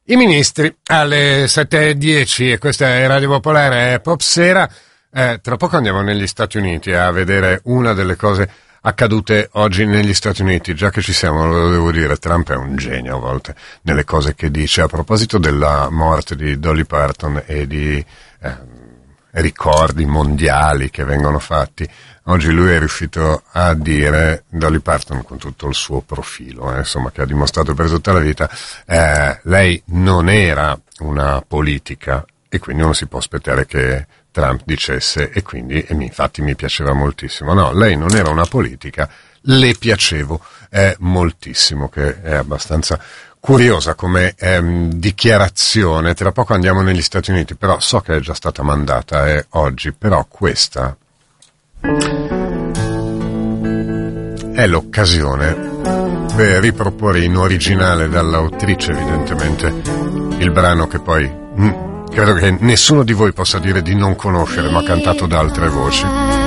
I ministri alle 7:10 e questa è Radio Popolare, è Popsera. Tra poco andiamo negli Stati Uniti a vedere una delle cose accadute oggi negli Stati Uniti. Già che ci siamo, lo devo dire, Trump è un genio a volte nelle cose che dice. A proposito della morte di Dolly Parton e di ricordi mondiali che vengono fatti, oggi lui è riuscito a dire, Dolly Parton con tutto il suo profilo, insomma, che ha dimostrato per tutta la vita, lei non era una politica e quindi non si può aspettare che Trump dicesse, e quindi, infatti mi piaceva moltissimo. No, lei non era una politica, le piacevo moltissimo, che è abbastanza curiosa come dichiarazione. Tra poco andiamo negli Stati Uniti, però so che è già stata mandata oggi, però questa è l'occasione per riproporre in originale dall'autrice, evidentemente, il brano che poi credo che nessuno di voi possa dire di non conoscere, ma cantato da altre voci.